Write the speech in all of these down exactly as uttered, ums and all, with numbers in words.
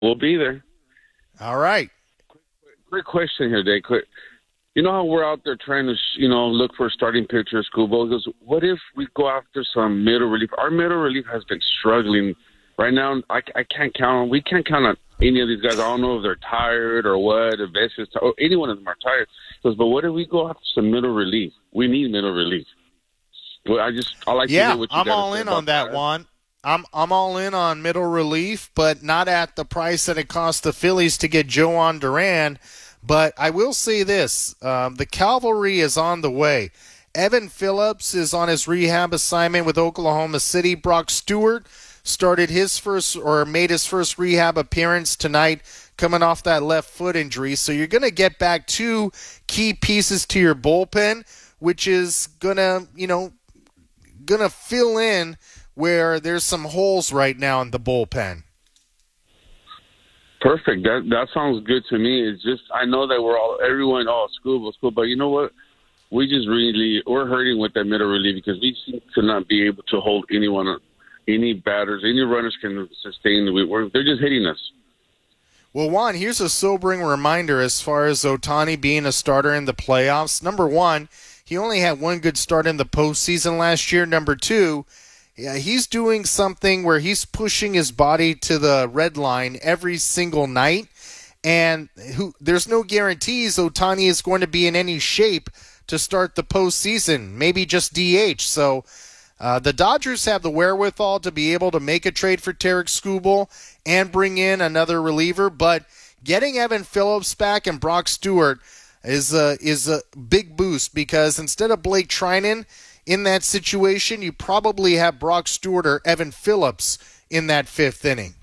We'll be there. All right. Quick question here, Dave. Quick. You know how we're out there trying to, you know, look for a starting pitcher, Scoobo? Goes, what if we go after some middle relief? Our middle relief has been struggling right now. I, I can't count on. We can't count on any of these guys. I don't know if they're tired or what. If it's just, or any one of them are tired. He goes, but what if we go after some middle relief? We need middle relief. Well, I just, I like yeah, to hear what you I'm got all to say in about on that, that. Juan. I'm I'm all in on middle relief, but not at the price that it cost the Phillies to get Joan Duran. But I will say this, um, the cavalry is on the way. Evan Phillips is on his rehab assignment with Oklahoma City. Brock Stewart started his first or made his first rehab appearance tonight coming off that left foot injury. So you're going to get back two key pieces to your bullpen, which is going to, you know, going to fill in where there's some holes right now in the bullpen. Perfect. That that sounds good to me. It's just I know that we're all everyone oh school school, but you know what? We just really we're hurting with that middle relief because we seem to not be able to hold anyone, any batters, any runners can sustain. We, we're, they're just hitting us. Well, Juan, here's a sobering reminder as far as Ohtani being a starter in the playoffs. Number one, he only had one good start in the postseason last year. Number two, yeah, he's doing something where he's pushing his body to the red line every single night, and who, there's no guarantees Ohtani is going to be in any shape to start the postseason, maybe just D H. So uh, the Dodgers have the wherewithal to be able to make a trade for Tarik Skubal and bring in another reliever, but getting Evan Phillips back and Brock Stewart is a, is a big boost because instead of Blake Trinan in that situation, you probably have Brock Stewart or Evan Phillips in that fifth inning.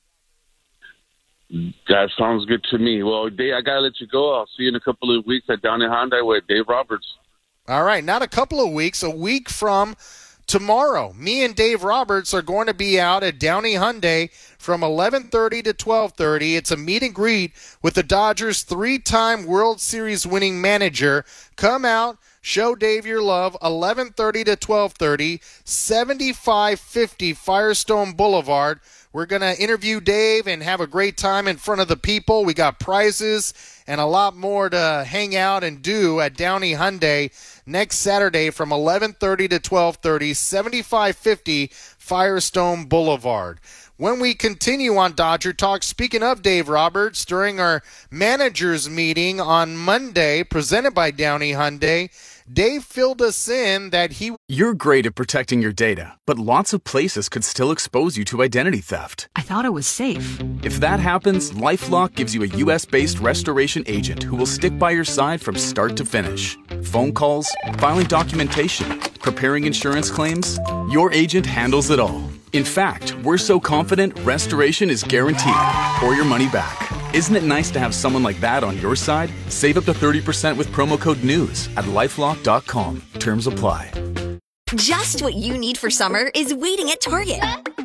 That sounds good to me. Well, Dave, I got to let you go. I'll see you in a couple of weeks at Downey Hyundai with Dave Roberts. All right, not a couple of weeks, a week from tomorrow. Me and Dave Roberts are going to be out at Downey Hyundai from eleven thirty to twelve thirty. It's a meet and greet with the Dodgers' three-time World Series winning manager. Come out. Show Dave your love, eleven thirty to twelve thirty, seventy-five fifty Firestone Boulevard. We're going to interview Dave and have a great time in front of the people. We got prizes and a lot more to hang out and do at Downey Hyundai next Saturday from eleven thirty to twelve thirty, seventy-five fifty Firestone Boulevard. When we continue on Dodger Talk, speaking of Dave Roberts, during our managers meeting on Monday, presented by Downey Hyundai, Dave filled us in that he... You're great at protecting your data, but lots of places could still expose you to identity theft. I thought it was safe. If that happens, LifeLock gives you a U S-based restoration agent who will stick by your side from start to finish. Phone calls, filing documentation, preparing insurance claims, your agent handles it all. In fact, we're so confident restoration is guaranteed or your money back. Isn't it nice to have someone like that on your side? Save up to thirty percent with promo code NEWS at lifelock dot com. Terms apply. Just what you need for summer is waiting at Target.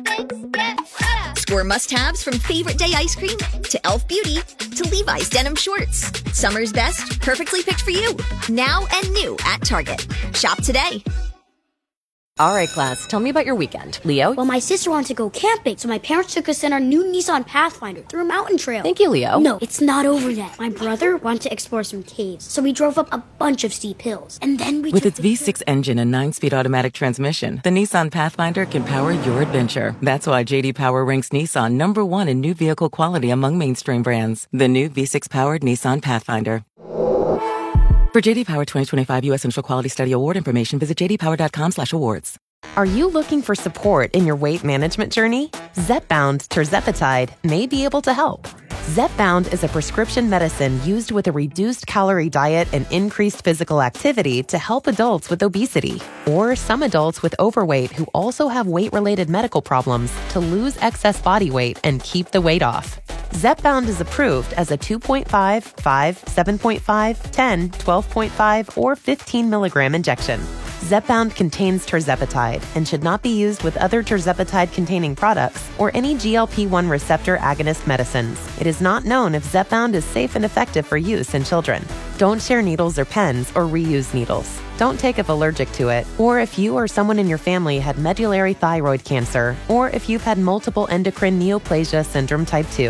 Score must-haves from Favorite Day ice cream to e l f Beauty to Levi's denim shorts. Summer's best, perfectly picked for you. Now and new at Target. Shop today. All right, class, tell me about your weekend. Leo? Well, my sister wanted to go camping, so my parents took us in our new Nissan Pathfinder through a mountain trail. Thank you, Leo. No, it's not over yet. My brother wanted to explore some caves, so we drove up a bunch of steep hills. And then we With took its the V six engine and nine-speed automatic transmission, the Nissan Pathfinder can power your adventure. That's why J D Power ranks Nissan number one in new vehicle quality among mainstream brands. The new V six-powered Nissan Pathfinder. For J D Power twenty twenty-five U S Central Quality Study Award information, visit j d power dot com slash awards. Are you looking for support in your weight management journey? Zepbound Tirzepatide may be able to help. Zepbound is a prescription medicine used with a reduced calorie diet and increased physical activity to help adults with obesity or some adults with overweight who also have weight-related medical problems to lose excess body weight and keep the weight off. Zepbound is approved as a two point five, five, seven point five, ten, twelve point five, or fifteen milligram injection. Zepbound contains tirzepatide and should not be used with other tirzepatide-containing products or any G L P one receptor agonist medicines. It is not known if Zepbound is safe and effective for use in children. Don't share needles or pens or reuse needles. Don't take if allergic to it, or if you or someone in your family had medullary thyroid cancer, or if you've had multiple endocrine neoplasia syndrome type two.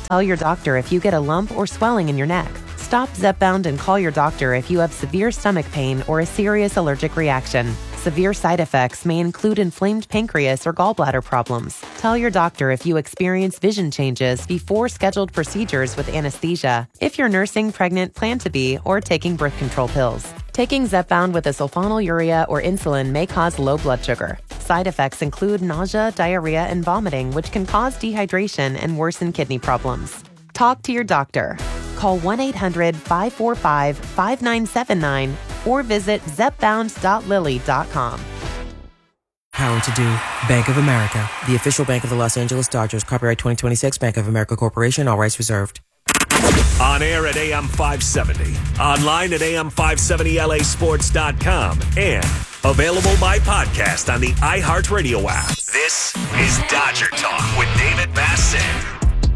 Tell your doctor if you get a lump or swelling in your neck. Stop Zepbound and call your doctor if you have severe stomach pain or a serious allergic reaction. Severe side effects may include inflamed pancreas or gallbladder problems. Tell your doctor if you experience vision changes before scheduled procedures with anesthesia. If you're nursing, pregnant, plan to be, or taking birth control pills. Taking Zepbound with a sulfonylurea or insulin may cause low blood sugar. Side effects include nausea, diarrhea, and vomiting, which can cause dehydration and worsen kidney problems. Talk to your doctor. Call one eight hundred five four five five nine seven nine or visit zepbound dot lilly dot com. Power to do. Bank of America, the official bank of the Los Angeles Dodgers. Copyright twenty twenty-six, Bank of America Corporation. All rights reserved. On air at A M five seventy, online at A M five seventy L A sports dot com, and available by podcast on the iHeartRadio app. This is Dodger Talk with David Bassett.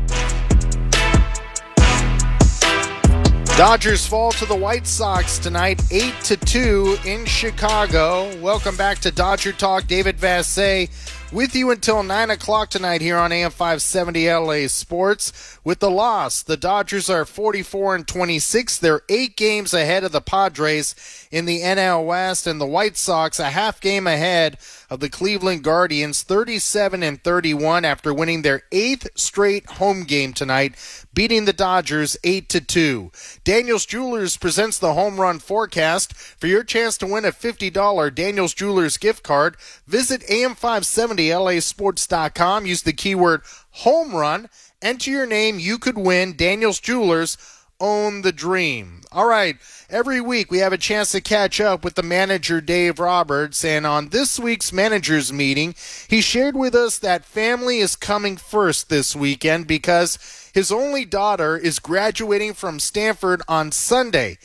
Dodgers fall to the White Sox tonight, eight to two in Chicago. Welcome back to Dodger Talk. David Vassay with you until nine o'clock tonight here on A M five seventy L A Sports. With the loss, the Dodgers are forty-four and twenty-six. They're eight games ahead of the Padres in the N L West, and the White Sox a half game ahead of the Cleveland Guardians, thirty-seven and thirty-one, after winning their eighth straight home game tonight, beating the Dodgers eight to two. Daniels Jewelers presents the home run forecast. For your chance to win a fifty dollars Daniels Jewelers gift card, visit A M five seventy L A sports dot com. Use the keyword home run. Enter your name. You could win. Daniels Jewelers, own the dream. All right. Every week we have a chance to catch up with the manager, Dave Roberts. And on this week's managers meeting, he shared with us that family is coming first this weekend because his only daughter is graduating from Stanford on Sunday.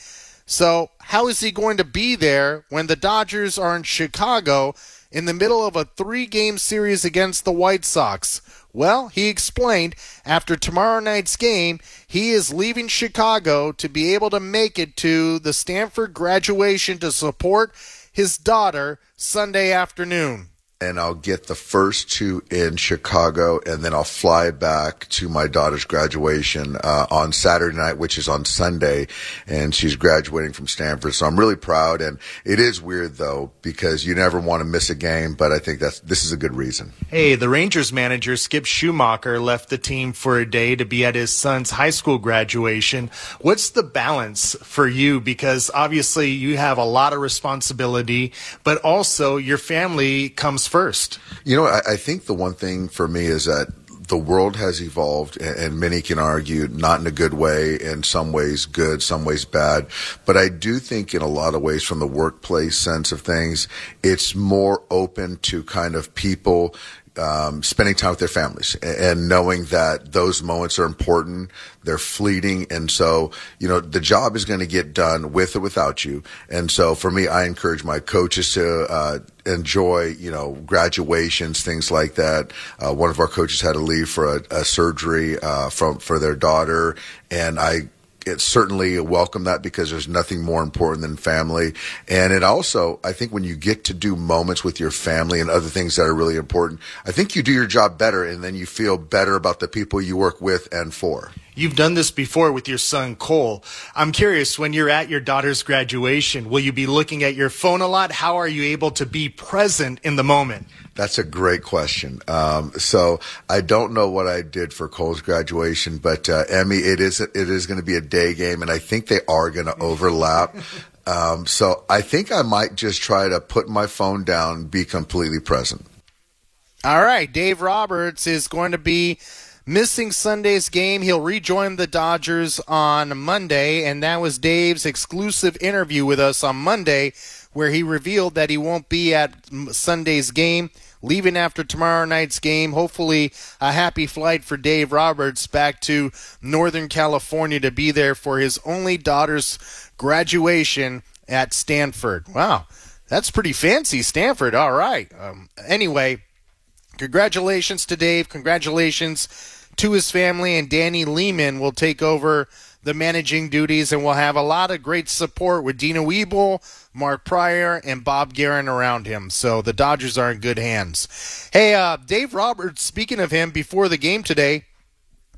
So how is he going to be there when the Dodgers are in Chicago in the middle of a three-game series against the White Sox? Well, he explained after tomorrow night's game, he is leaving Chicago to be able to make it to the Stanford graduation to support his daughter Sunday afternoon. And I'll get the first two in Chicago, and then I'll fly back to my daughter's graduation uh, on Saturday night, which is on Sunday, and she's graduating from Stanford. So I'm really proud, and it is weird, though, because you never want to miss a game, but I think that's this is a good reason. Hey, the Rangers manager, Skip Schumacher, left the team for a day to be at his son's high school graduation. What's the balance for you? Because obviously you have a lot of responsibility, but also your family comes first. You know, I, I think the one thing for me is that the world has evolved, and, and many can argue not in a good way, in some ways good, some ways bad. But I do think in a lot of ways, from the workplace sense of things, it's more open to kind of people Um, spending time with their families and knowing that those moments are important, they're fleeting. And so, you know, the job is going to get done with or without you. And so for me, I encourage my coaches to uh, enjoy, you know, graduations, things like that. Uh, one of our coaches had to leave for a, a surgery uh, from for their daughter, and I It certainly welcome that because there's nothing more important than family. And it also, I think when you get to do moments with your family and other things that are really important, I think you do your job better, and then you feel better about the people you work with and for. You've done this before with your son, Cole. I'm curious, when you're at your daughter's graduation, will you be looking at your phone a lot? How are you able to be present in the moment? That's a great question. Um, so I don't know what I did for Cole's graduation, but uh, Emmy, it is it is going to be a day game, and I think they are going to overlap. Um, so I think I might just try to put my phone down, be completely present. All right, Dave Roberts is going to be missing Sunday's game. He'll rejoin the Dodgers on Monday, and that was Dave's exclusive interview with us on Monday, where he revealed that he won't be at Sunday's game, leaving after tomorrow night's game. Hopefully a happy flight for Dave Roberts back to Northern California to be there for his only daughter's graduation at Stanford. Wow, that's pretty fancy, Stanford. All right. Um, anyway, congratulations to Dave. Congratulations to his family, and Danny Lehman will take over the managing duties, and we'll have a lot of great support with Dino Weeble, Mark Pryor, and Bob Guerin around him. So the Dodgers are in good hands. Hey, uh, Dave Roberts, speaking of him, before the game today,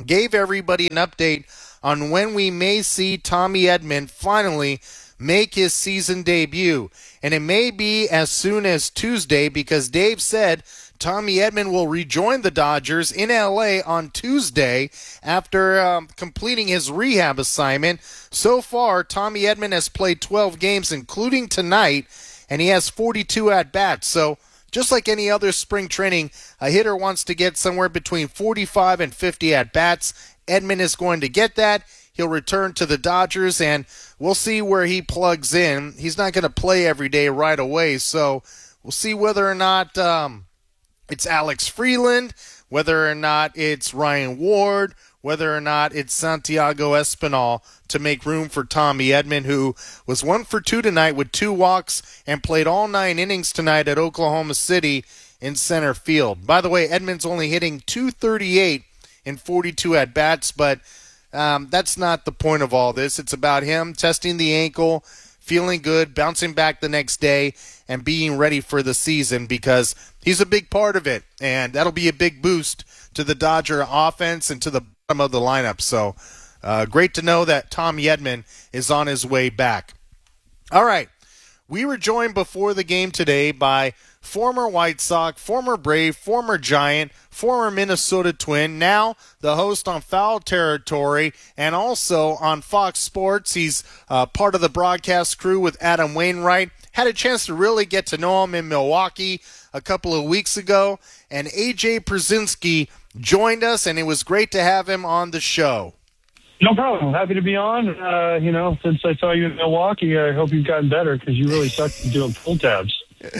gave everybody an update on when we may see Tommy Edman finally make his season debut. And it may be as soon as Tuesday, because Dave said Tommy Edman will rejoin the Dodgers in L A on Tuesday after um, completing his rehab assignment. So far, Tommy Edman has played twelve games, including tonight, and he has forty-two at-bats. So just like any other spring training, a hitter wants to get somewhere between forty-five and fifty at-bats. Edman is going to get that. He'll return to the Dodgers, and we'll see where he plugs in. He's not going to play every day right away, so we'll see whether or not um, it's Alex Freeland, whether or not it's Ryan Ward, whether or not it's Santiago Espinal to make room for Tommy Edman, who was one for two tonight with two walks and played all nine innings tonight at Oklahoma City in center field. By the way, Edman's only hitting two thirty-eight in forty-two at-bats, but um, that's not the point of all this. It's about him testing the ankle, feeling good, bouncing back the next day, and being ready for the season, because he's a big part of it, and that'll be a big boost to the Dodger offense and to the bottom of the lineup. So uh, great to know that Tommy Edman is on his way back. All right, we were joined before the game today by former White Sox, former Brave, former Giant, former Minnesota Twin, now the host on Foul Territory and also on Fox Sports. He's uh, part of the broadcast crew with Adam Wainwright. Had a chance to really get to know him in Milwaukee a couple of weeks ago, and A J Pierzynski joined us, and it was great to have him on the show. No problem. Happy to be on. Uh, you know, since I saw you in Milwaukee, I hope you've gotten better, because you really sucked at doing pull tabs.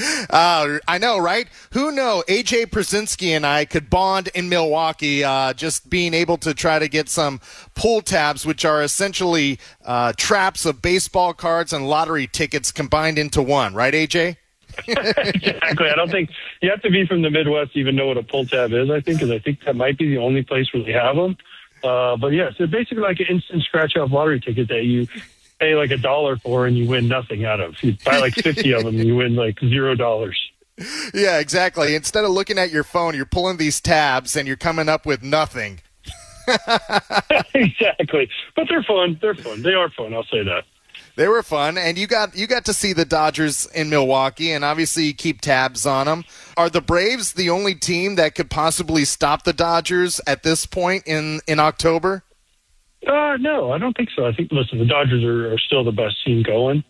Uh, I know, right? Who knew A J Pierzynski and I could bond in Milwaukee, uh, just being able to try to get some pull tabs, which are essentially uh, traps of baseball cards and lottery tickets combined into one. Right, A J? Exactly. I don't think you have to be from the Midwest to even know what a pull tab is, I think, because I think that might be the only place where they have them. Uh, but, yeah, so basically like an instant scratch-off lottery ticket that you pay like a dollar for and you win nothing out of. You buy like fifty of them and you win like zero dollars. Yeah, exactly. Instead of looking at your phone, you're pulling these tabs and you're coming up with nothing. Exactly. But they're fun. They're fun. They are fun. I'll say that. They were fun, and you got you got to see the Dodgers in Milwaukee, and obviously you keep tabs on them. Are the Braves the only team that could possibly stop the Dodgers at this point in, in October? Uh, no, I don't think so. I think, listen, the Dodgers are, are still the best team going.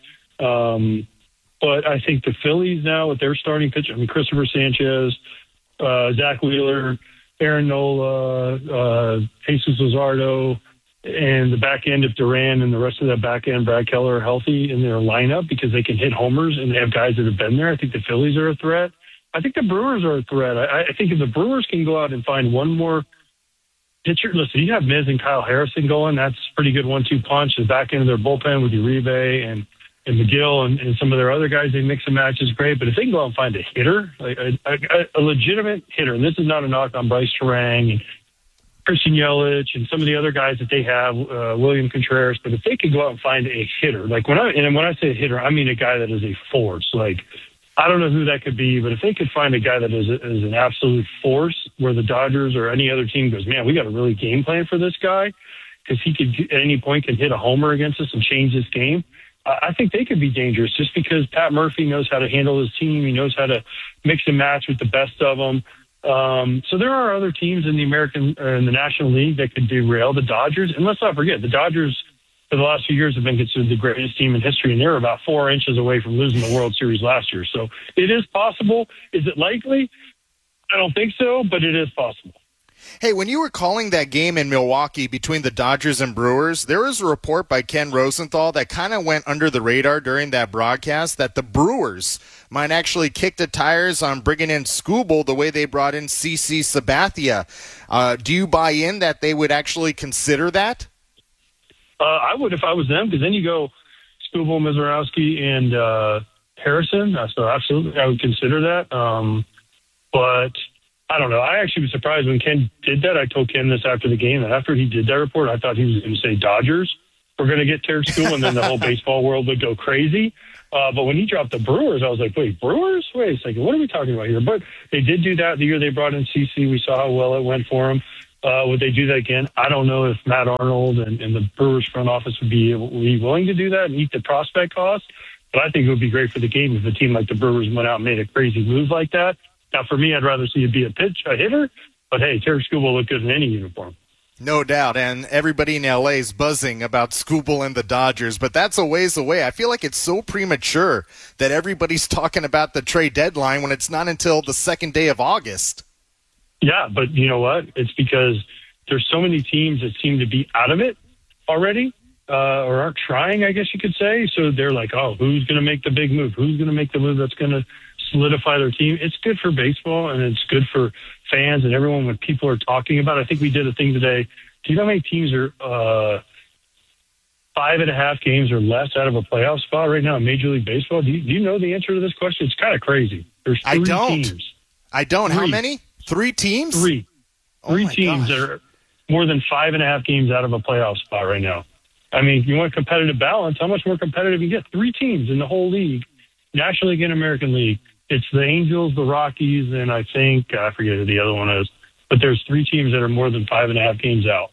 Um, but I think the Phillies now with their starting pitcher, I mean, Christopher Sanchez, uh, Zach Wheeler, Aaron Nola, uh, Jesus Luzardo, and the back end, if Duran and the rest of that back end, Brad Keller, are healthy in their lineup because they can hit homers and they have guys that have been there. I think the Phillies are a threat. I think the Brewers are a threat. I, I think if the Brewers can go out and find one more pitcher, listen, you have Miz and Kyle Harrison going. That's a pretty good one two punch. The back end of their bullpen with Uribe and, and McGill and, and some of their other guys, they mix and match is great. But if they can go out and find a hitter, like a, a, a legitimate hitter, and this is not a knock on Bryce Terang and Christian Yelich and some of the other guys that they have, uh, William Contreras, but if they could go out and find a hitter, like when I, and when I say a hitter, I mean a guy that is a force. Like, I don't know who that could be, but if they could find a guy that is, a, is an absolute force where the Dodgers or any other team goes, man, we got a really game plan for this guy because he could at any point can hit a homer against us and change this game. Uh, I think they could be dangerous just because Pat Murphy knows how to handle his team. He knows how to mix and match with the best of them. Um, so there are other teams in the American or in the National League that could derail the Dodgers. And let's not forget, the Dodgers for the last few years have been considered the greatest team in history, and they were about four inches away from losing the World Series last year. So it is possible. Is it likely? I don't think so, but it is possible. Hey, when you were calling that game in Milwaukee between the Dodgers and Brewers, there was a report by Ken Rosenthal that kind of went under the radar during that broadcast that the Brewers might actually kick the tires on bringing in Skubal the way they brought in C C Sabathia. Uh, do you buy in that they would actually consider that? Uh, I would if I was them, because then you go Skubal, Mizorowski, and uh, Harrison. Uh, so absolutely, I would consider that. Um, but I don't know. I actually was surprised when Ken did that. I told Ken this after the game, and after he did that report, I thought he was going to say Dodgers were going to get Tarek Skubal, and then the whole baseball world would go crazy. Uh, but when he dropped the Brewers, I was like, wait, Brewers? Wait a second, what are we talking about here? But they did do that the year they brought in C C. We saw how well it went for him. Uh, would they do that again? I don't know if Matt Arnold and, and the Brewers front office would be, would be willing to do that and eat the prospect cost. But I think it would be great for the game if a team like the Brewers went out and made a crazy move like that. Now, for me, I'd rather see it be a pitch, a hitter. But, hey, Tarik Skubal look good in any uniform. No doubt, and everybody in L A is buzzing about Skubal and the Dodgers, but that's a ways away. I feel like it's so premature that everybody's talking about the trade deadline when it's not until the second day of August. Yeah, but you know what? It's because there's so many teams that seem to be out of it already, uh, or aren't trying, I guess you could say. So they're like, oh, who's going to make the big move? Who's going to make the move that's going to solidify their team? It's good for baseball, and it's good for fans and everyone when people are talking about it. I think we did a thing today. Do you know how many teams are uh, five and a half games or less out of a playoff spot right now in Major League Baseball? Do you, do you know the answer to this question? It's kind of crazy. There's three I don't. teams. I don't. Three. How many? Three teams? Three. Oh Three my teams gosh. that are more than five and a half games out of a playoff spot right now. I mean, if you want competitive balance, how much more competitive you get? Three teams in the whole league, National League and American League. It's the Angels, the Rockies, and I think, I forget who the other one is, but there's three teams that are more than five and a half games out.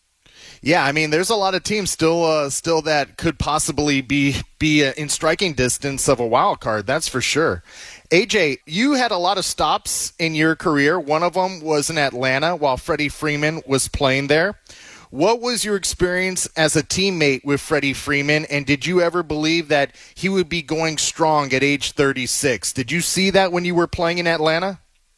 Yeah, I mean, there's a lot of teams still uh, still that could possibly be, be uh, in striking distance of a wild card, that's for sure. A J, you had a lot of stops in your career. One of them was in Atlanta while Freddie Freeman was playing there. What was your experience as a teammate with Freddie Freeman, and did you ever believe that he would be going strong at age thirty-six? Did you see that when you were playing in Atlanta?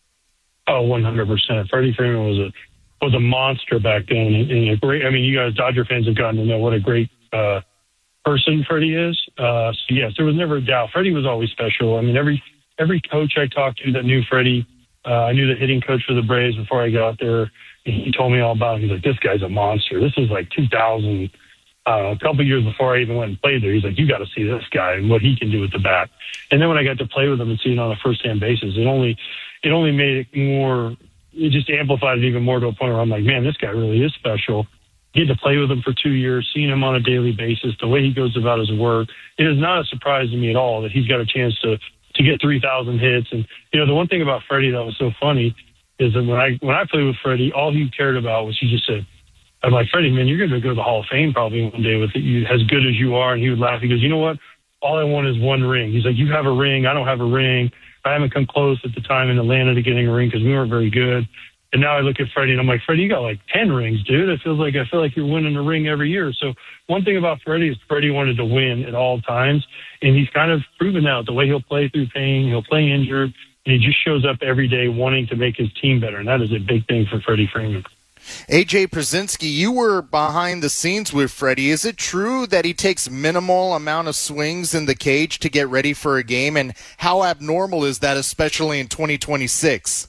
Oh, one hundred percent. Freddie Freeman was a was a monster back then, and a great. I mean, you guys, Dodger fans, have gotten to know what a great uh, person Freddie is. Uh, so yes, there was never a doubt. Freddie was always special. I mean, every every coach I talked to that knew Freddie, uh, I knew the hitting coach for the Braves before I got there. He told me all about it. He's like, this guy's a monster. This was like two thousand, uh, a couple of years before I even went and played there. He's like, you got to see this guy and what he can do with the bat. And then when I got to play with him and see it on a first-hand basis, it only it only made it more. It just amplified it even more to a point where I'm like, man, this guy really is special. Get to play with him for two years, seeing him on a daily basis, the way he goes about his work. It is not a surprise to me at all that he's got a chance to to get three thousand hits. And you know, the one thing about Freddie that was so funny is that when I when I played with Freddie, all he cared about was he just said, I'm like, Freddie, man, you're going to go to the Hall of Fame probably one day with it, you, as good as you are. And he would laugh. He goes, you know what? All I want is one ring. He's like, you have a ring. I don't have a ring. I haven't come close at the time in Atlanta to getting a ring because we weren't very good. And now I look at Freddie and I'm like, Freddie, you got like ten rings, dude. It feels like I feel like you're winning a ring every year. So one thing about Freddie is Freddie wanted to win at all times. And he's kind of proven out the way he'll play through pain. He'll play injured. And he just shows up every day wanting to make his team better. And that is a big thing for Freddie Freeman. A J Pierzynski, you were behind the scenes with Freddie. Is it true that he takes minimal amount of swings in the cage to get ready for a game? And how abnormal is that, especially in twenty twenty-six?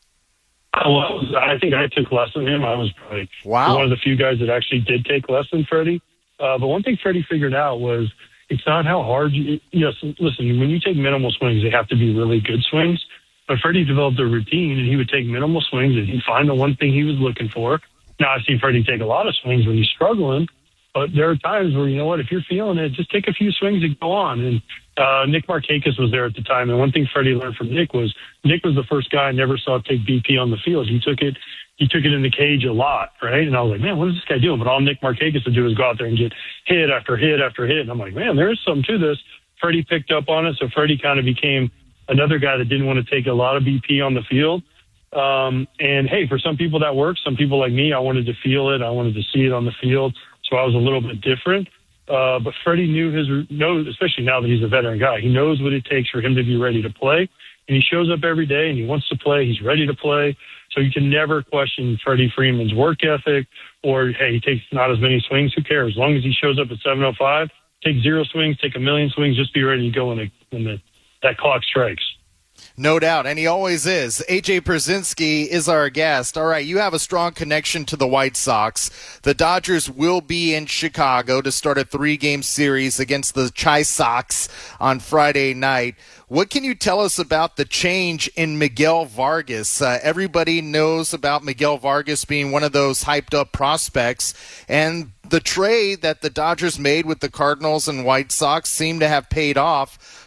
Well, I, was, I think I took less than him. I was probably wow. one of the few guys that actually did take less than Freddie. Uh, but one thing Freddie figured out was it's not how hard you – yes, listen, when you take minimal swings, they have to be really good swings. But Freddie developed a routine, and he would take minimal swings, and he'd find the one thing he was looking for. Now, I've seen Freddie take a lot of swings when he's struggling, but there are times where, you know what, if you're feeling it, just take a few swings and go on. And uh, Nick Markakis was there at the time, and one thing Freddie learned from Nick was Nick was the first guy I never saw take B P on the field. He took it he took it in the cage a lot, right? And I was like, man, what is this guy doing? But all Nick Markakis would do is go out there and get hit after hit after hit. And I'm like, man, there is something to this. Freddie picked up on it, so Freddie kind of became another guy that didn't want to take a lot of B P on the field. Um, and, hey, for some people that works. Some people like me, I wanted to feel it. I wanted to see it on the field, so I was a little bit different. Uh, but Freddie knew his knows, especially now that he's a veteran guy, he knows what it takes for him to be ready to play. And he shows up every day, and he wants to play. He's ready to play. So you can never question Freddie Freeman's work ethic or, hey, he takes not as many swings. Who cares? As long as he shows up at seven oh five, take zero swings, take a million swings, just be ready to go when, the, when the, that clock strikes. No doubt, and he always is. A J Pierzynski is our guest. All right, you have a strong connection to the White Sox. The Dodgers will be in Chicago to start a three-game series against the Chi Sox on Friday night. What can you tell us about the change in Miguel Vargas? Uh, everybody knows about Miguel Vargas being one of those hyped-up prospects, and the trade that the Dodgers made with the Cardinals and White Sox seemed to have paid off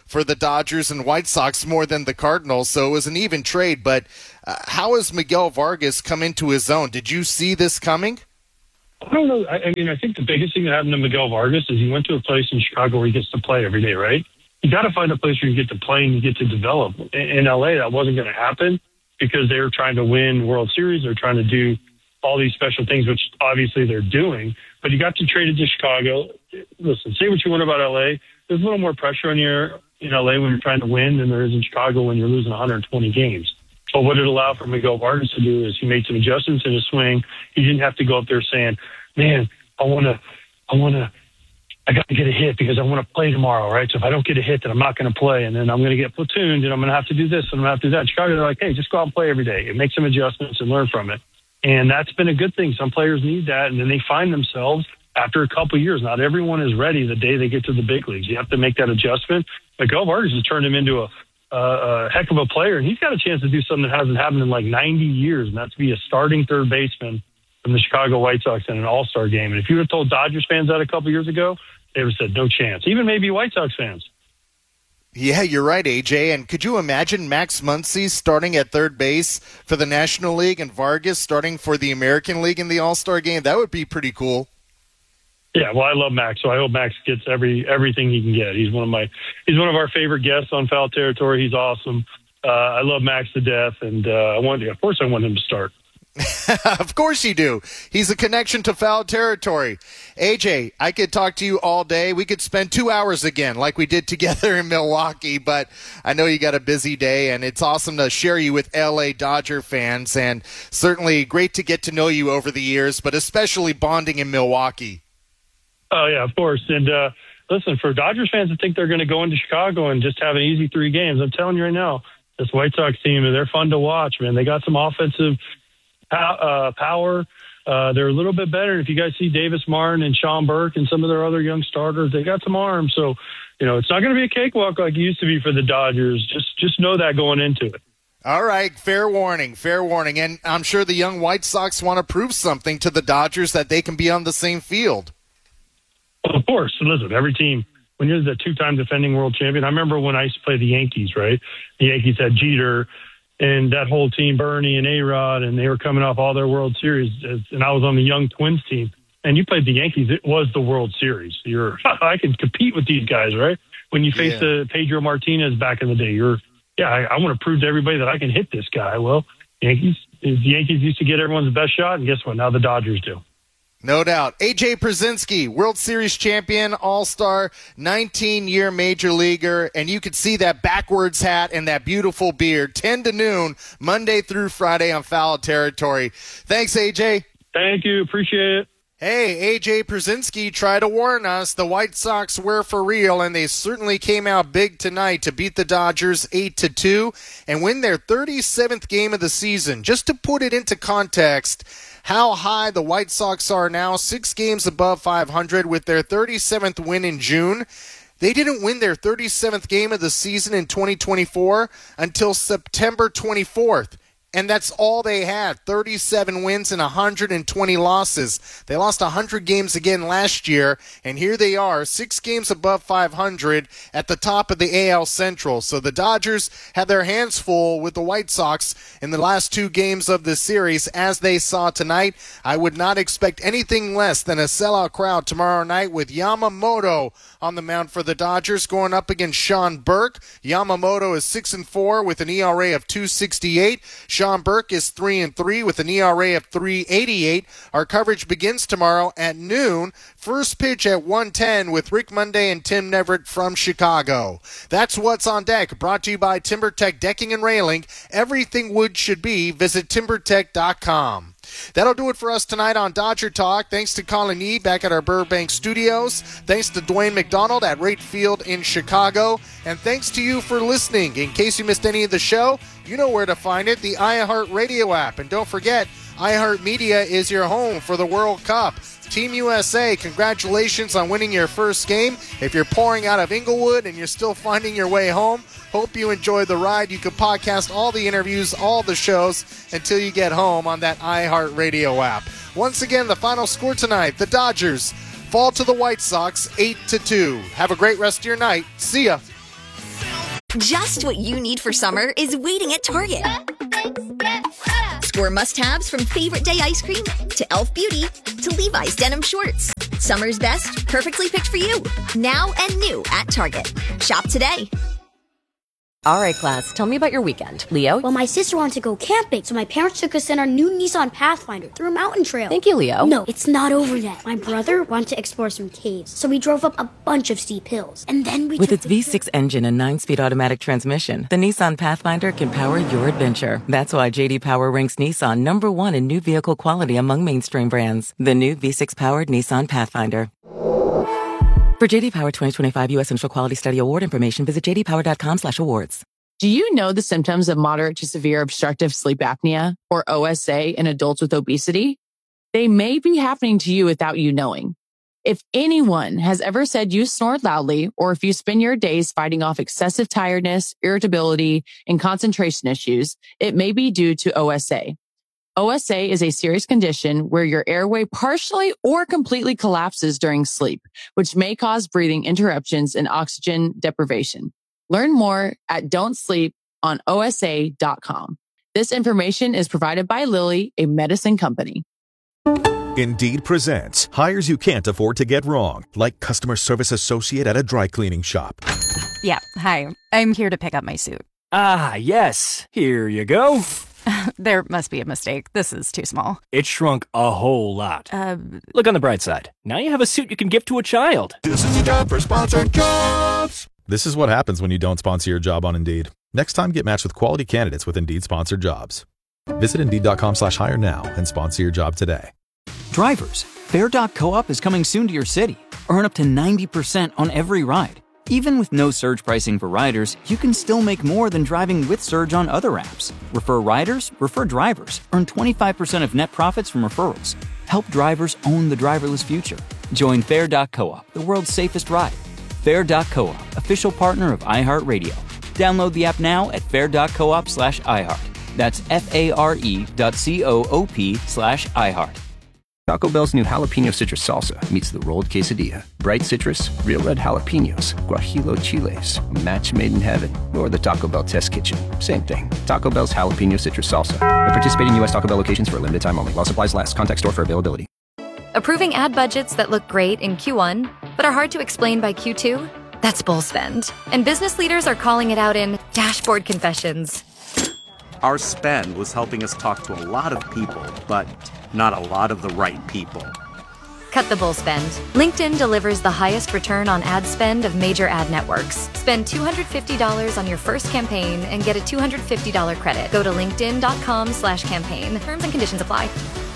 for the Dodgers and White Sox more than the Cardinals, so it was an even trade. But uh, how has Miguel Vargas come into his own? Did you see this coming? I don't know. I, I mean, I think the biggest thing that happened to Miguel Vargas is he went to a place in Chicago where he gets to play every day, right? You got to find a place where you get to play and you get to develop. In, in L A, that wasn't going to happen because they were trying to win World Series. They're trying to do all these special things, which obviously they're doing. But you got to trade it to Chicago. Listen, say what you want about L A. There's a little more pressure on you in L A when you're trying to win than there is in Chicago when you're losing one hundred twenty games. But what it allowed for Miguel Vargas to do is he made some adjustments in his swing. He didn't have to go up there saying, man, I want to, I want to, I got to get a hit because I want to play tomorrow, right? So if I don't get a hit, then I'm not going to play. And then I'm going to get platooned and I'm going to have to do this and I'm going to have to do that. Chicago, they're like, hey, just go out and play every day and make some adjustments and learn from it. And that's been a good thing. Some players need that. And then they find themselves after a couple of years. Not everyone is ready the day they get to the big leagues. You have to make that adjustment. Miguel Vargas has turned him into a, a, a heck of a player. And he's got a chance to do something that hasn't happened in like ninety years. And that's to be a starting third baseman from the Chicago White Sox in an all-star game. And if you would have told Dodgers fans that a couple of years ago, they would have said no chance. Even maybe White Sox fans. Yeah, you're right, A J. And could you imagine Max Muncy starting at third base for the National League and Vargas starting for the American League in the All-Star game? That would be pretty cool. Yeah, well, I love Max, so I hope Max gets every everything he can get. He's one of my he's one of our favorite guests on Foul Territory. He's awesome. Uh, I love Max to death, and uh, I want of course I want him to start. Of course you do. He's a connection to Foul Territory. A J, I could talk to you all day. We could spend two hours again like we did together in Milwaukee, but I know you got a busy day, and it's awesome to share you with L A Dodger fans, and certainly great to get to know you over the years, but especially bonding in Milwaukee. Oh, yeah, of course. And uh, listen, for Dodgers fans that think they're going to go into Chicago and just have an easy three games, I'm telling you right now, this White Sox team, they're fun to watch, man. They got some offensive Uh, power. Uh, they're a little bit better. If you guys see Davis Martin and Sean Burke and some of their other young starters, they got some arms. So, you know, it's not going to be a cakewalk like it used to be for the Dodgers. Just, just know that going into it. All right, fair warning, fair warning. And I'm sure the young White Sox want to prove something to the Dodgers that they can be on the same field. Well, of course. Listen, every team, when you're the two-time defending world champion, I remember when I used to play the Yankees, right? The Yankees had Jeter and that whole team, Bernie and A-Rod, and they were coming off all their World Series. And I was on the young Twins team. And you played the Yankees. It was the World Series. You're, I can compete with these guys, right? When you face yeah. the Pedro Martinez back in the day, you're, yeah, I, I want to prove to everybody that I can hit this guy. Well, Yankees, the Yankees used to get everyone's best shot, and guess what? Now the Dodgers do. No doubt. A J Pierzynski, World Series champion, all-star, nineteen-year major leaguer, and you could see that backwards hat and that beautiful beard, ten to noon, Monday through Friday on Foul Territory. Thanks, A J. Thank you. Appreciate it. Hey, A J Pierzynski tried to warn us the White Sox were for real, and they certainly came out big tonight to beat the Dodgers eight to two and win their thirty-seventh game of the season. Just to put it into context, how high the White Sox are now, six games above five hundred with their thirty-seventh win in June. They didn't win their thirty-seventh game of the season in twenty twenty-four until September twenty-fourth. And that's all they had, thirty-seven wins and one hundred twenty losses. They lost one hundred games again last year, and here they are, six games above five hundred at the top of the A L Central. So the Dodgers had their hands full with the White Sox in the last two games of the series, as they saw tonight. I would not expect anything less than a sellout crowd tomorrow night with Yamamoto on the mound for the Dodgers going up against Sean Burke. Yamamoto is six and four with an E R A of two sixty-eight. Sean Burke is three and three with an E R A of three eighty-eight. Our coverage begins tomorrow at noon. First pitch at one ten with Rick Monday and Tim Neverett from Chicago. That's what's on deck. Brought to you by TimberTech Decking and Railing. Everything wood should be. Visit timber tech dot com. That'll do it for us tonight on Dodger Talk. Thanks to Colin Yee back at our Burbank studios. Thanks to Dwayne McDonald at Rate Field in Chicago. And thanks to you for listening. In case you missed any of the show, you know where to find it, the iHeartRadio app. And don't forget, iHeartMedia is your home for the World Cup. Team U S A, congratulations on winning your first game. If you're pouring out of Inglewood and you're still finding your way home, hope you enjoy the ride. You can podcast all the interviews, all the shows until you get home on that iHeartRadio app. Once again, the final score tonight, the Dodgers fall to the White Sox eight to two. Have a great rest of your night. See ya. Just what you need for summer is waiting at Target. Score must-haves from Favorite Day ice cream to e l f Beauty to Levi's denim shorts. Summer's best, perfectly picked for you. Now and new at Target. Shop today. All right, class, tell me about your weekend. Leo? Well, my sister wanted to go camping, so my parents took us in our new Nissan Pathfinder through a mountain trail. Thank you, Leo. No, it's not over yet. My brother wanted to explore some caves, so we drove up a bunch of steep hills. And then we With took its the V six engine and nine-speed automatic transmission, the Nissan Pathfinder can power your adventure. That's why J D Power ranks Nissan number one in new vehicle quality among mainstream brands. The new V six-powered Nissan Pathfinder. For J D Power twenty twenty-five U S Initial Quality Study Award information, visit j d power dot com slash awards. Do you know the symptoms of moderate to severe obstructive sleep apnea, or O S A, in adults with obesity? They may be happening to you without you knowing. If anyone has ever said you snore loudly, or if you spend your days fighting off excessive tiredness, irritability, and concentration issues, it may be due to O S A. O S A is a serious condition where your airway partially or completely collapses during sleep, which may cause breathing interruptions and oxygen deprivation. Learn more at don't sleep on O S A dot com. This information is provided by Lilly, a medicine company. Indeed presents hires you can't afford to get wrong, like customer service associate at a dry cleaning shop. Yeah, hi. I'm here to pick up my suit. Ah, yes. Here you go. There must be a mistake. This is too small. It shrunk a whole lot. Uh, Look on the bright side. Now you have a suit you can gift to a child. This is a job for sponsored jobs. This is what happens when you don't sponsor your job on Indeed. Next time, get matched with quality candidates with Indeed sponsored jobs. Visit Indeed dot com slash hire now and sponsor your job today. Drivers, Fair dot co-op is coming soon to your city. Earn up to ninety percent on every ride. Even with no surge pricing for riders, you can still make more than driving with Surge on other apps. Refer riders, refer drivers. Earn twenty-five percent of net profits from referrals. Help drivers own the driverless future. Join Fair dot co-op, the world's safest ride. Fair dot co-op, official partner of iHeartRadio. Download the app now at fair dot coop slash iHeart. That's F-A-R-E dot C-O-O-P slash iHeart. Taco Bell's new jalapeno citrus salsa meets the rolled quesadilla. Bright citrus, real red jalapenos, guajillo chiles, a match made in heaven, or the Taco Bell test kitchen. Same thing. Taco Bell's jalapeno citrus salsa. At participating U S Taco Bell locations for a limited time only. While supplies last. Contact store for availability. Approving ad budgets that look great in Q one, but are hard to explain by Q two? That's bull spend. And business leaders are calling it out in dashboard confessions. Our spend was helping us talk to a lot of people, but not a lot of the right people. Cut the bull spend. LinkedIn delivers the highest return on ad spend of major ad networks. Spend two hundred fifty dollars on your first campaign and get a two hundred fifty dollars credit. Go to linkedin.com slash campaign. Terms and conditions apply.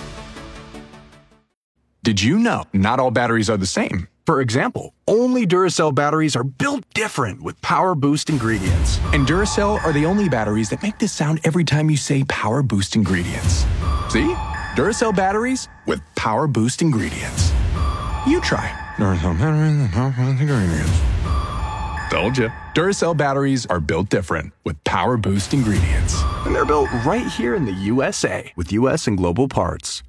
Did you know not all batteries are the same? For example, only Duracell batteries are built different with Power Boost ingredients. And Duracell are the only batteries that make this sound every time you say Power Boost ingredients. See? Duracell batteries with Power Boost ingredients. You try. Duracell batteries with Power Boost ingredients. Told you. Duracell batteries are built different with Power Boost ingredients. And they're built right here in the U S A with U S and global parts.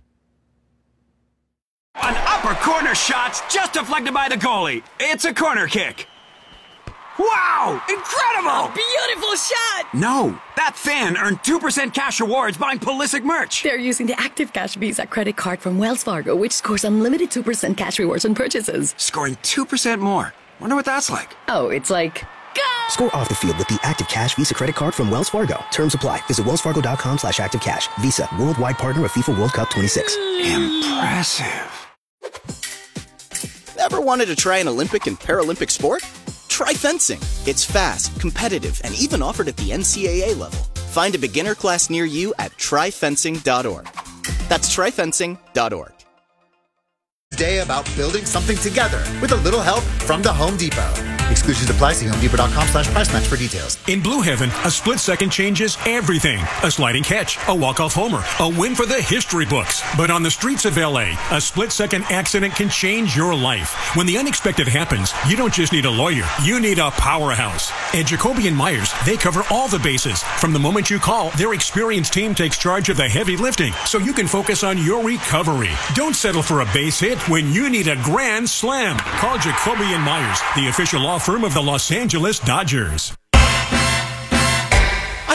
An upper corner shot's just deflected by the goalie. It's a corner kick. Wow! Incredible! A beautiful shot! No, that fan earned two percent cash rewards buying Pulisic merch. They're using the Active Cash Visa credit card from Wells Fargo, which scores unlimited two percent cash rewards on purchases. Scoring two percent more. Wonder what that's like. Oh, it's like... Go! Score off the field with the Active Cash Visa credit card from Wells Fargo. Terms apply. Visit wellsfargo.com slash active cash. Visa, worldwide partner of FIFA World Cup twenty-six. Impressive. Ever wanted to try an Olympic and Paralympic sport? Try fencing. It's fast, competitive, and even offered at the N C A A level. Find a beginner class near you at try fencing dot org. That's try fencing dot org. Day about building something together with a little help from the Home Depot. Exclusions apply. See homedepot.com slash price match for details. In Blue Heaven, a split second changes everything. A sliding catch, a walk-off homer, a win for the history books. But on the streets of L A, a split second accident can change your life. When the unexpected happens, you don't just need a lawyer, you need a powerhouse. At Jacoby and Myers, they cover all the bases. From the moment you call, their experienced team takes charge of the heavy lifting, so you can focus on your recovery. Don't settle for a base hit when you need a grand slam. Call Jacoby and Myers, the official law firm of the Los Angeles Dodgers.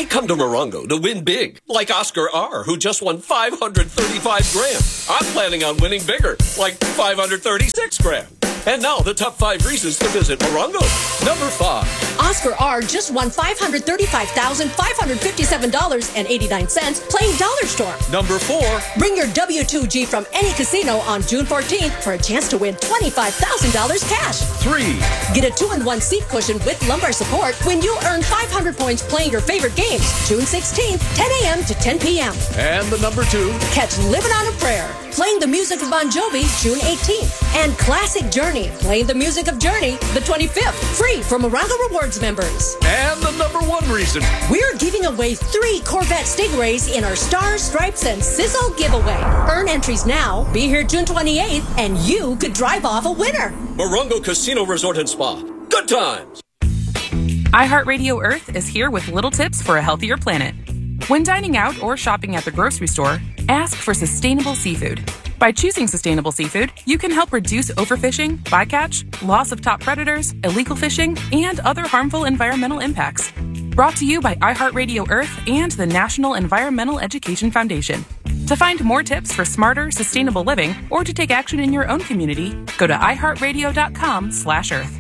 I come to Morongo to win big, like Oscar R., who just won five hundred thirty-five grand. I'm planning on winning bigger, like five hundred thirty-six grand. And now the top five reasons to visit Morongo. Number five. Oscar R. just won five hundred thirty-five thousand five hundred fifty-seven dollars and eighty-nine cents playing Dollar Storm. Number four. Bring your W two G from any casino on June fourteenth for a chance to win twenty-five thousand dollars cash. Three. Get a two in one seat cushion with lumbar support when you earn five hundred points playing your favorite games. June sixteenth, ten a.m. to ten p.m. And the number two. Catch Living on a Prayer, playing the music of Bon Jovi, June eighteenth. And Classic Journey, playing the music of Journey, the twenty-fifth. Free from Morongo Rewards members. And the number one reason. We're giving away three Corvette Stingrays in our Stars, Stripes, and Sizzle giveaway. Earn entries now, be here June twenty-eighth, and you could drive off a winner. Morongo Casino Resort and Spa. Good times. iHeartRadio Earth is here with little tips for a healthier planet. When dining out or shopping at the grocery store, ask for sustainable seafood. By choosing sustainable seafood, you can help reduce overfishing, bycatch, loss of top predators, illegal fishing, and other harmful environmental impacts. Brought to you by iHeartRadio Earth and the National Environmental Education Foundation. To find more tips for smarter, sustainable living, or to take action in your own community, go to iHeartRadio.com slash Earth.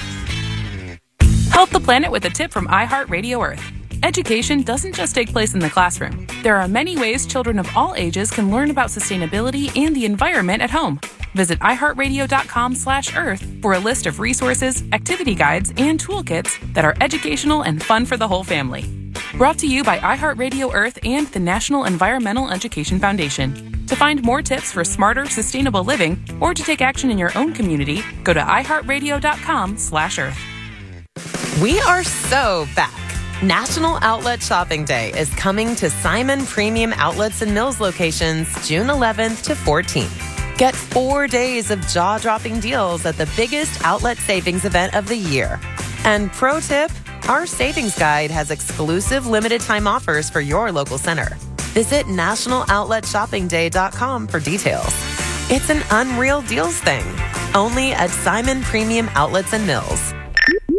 Help the planet with a tip from iHeartRadio Earth. Education doesn't just take place in the classroom. There are many ways children of all ages can learn about sustainability and the environment at home. Visit iHeartRadio.com slash Earth for a list of resources, activity guides, and toolkits that are educational and fun for the whole family. Brought to you by iHeartRadio Earth and the National Environmental Education Foundation. To find more tips for smarter, sustainable living, or to take action in your own community, go to iHeartRadio.com slash Earth. We are so back. National Outlet Shopping Day is coming to Simon Premium Outlets and Mills locations June eleventh to fourteenth. Get four days of jaw-dropping deals at the biggest outlet savings event of the year. And pro tip, our savings guide has exclusive limited-time offers for your local center. Visit national outlet shopping day dot com for details. It's an unreal deals thing, only at Simon Premium Outlets and Mills.